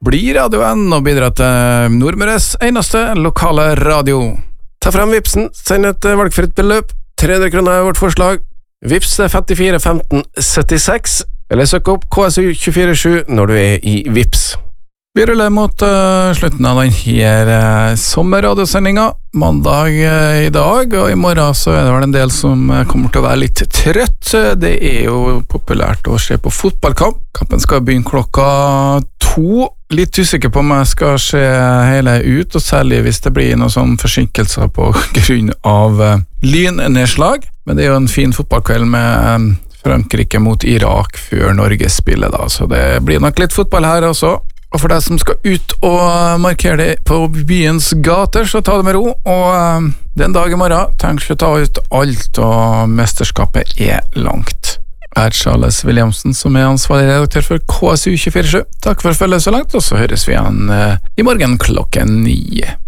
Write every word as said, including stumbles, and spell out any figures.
Bli radioen og bidra til Nordmøres eneste lokale radio. Ta frem Vipsen, send et valgfritt beløp. tre hundre kroner er vårt forslag. Vips er femtifire femten syttiseks, eller søk opp K S U to fire sju når du er i Vips. Vi ruller mot uh, slutten av denne uh, sommerradiosendinga, mandag uh, i dag, og i morgen så er det vel en del som uh, kommer til å være litt trøtt. Det er jo populært å se på fotballkamp. Kampen skal begynne klokka to. Litt usikker på om jeg skal se hele ut, og særlig hvis det blir noen sånn forsinkelser på grunn av uh, lynnedslag. Men det er jo en fin fotballkveld med um, Frankrike mot Irak før Norge spiller da, så det blir nok litt fotball her også. Og for deg som skal ut og markere det på byens gater, så ta det med ro, og uh, den dag i morgen, tenk å ta ut alt, og mesterskapet er langt. Jeg er Charles Williamsen, som er ansvarlig redaktør for K S U to fire sju. Takk for følget så langt, og så høres vi igjen uh, i morgen klokken ni.